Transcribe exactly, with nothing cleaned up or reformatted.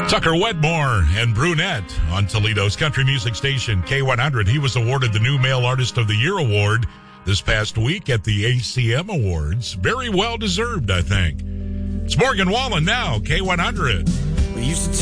Tucker Wedmore and Brunette on Toledo's country music station K one hundred. He was awarded the New Male Artist of the Year award this past week at the A C M Awards. Very well deserved, I think. It's Morgan Wallen now, K one hundred. We used to